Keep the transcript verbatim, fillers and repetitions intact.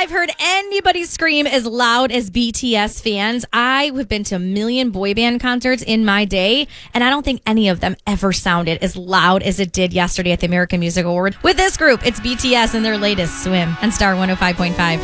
I've heard anybody scream as loud as B T S fans. I have been to a million boy band concerts in my day, and I don't think any of them ever sounded as loud as it did yesterday at the American Music Awards. With this group, it's B T S and their latest Swim on Star one oh five point five.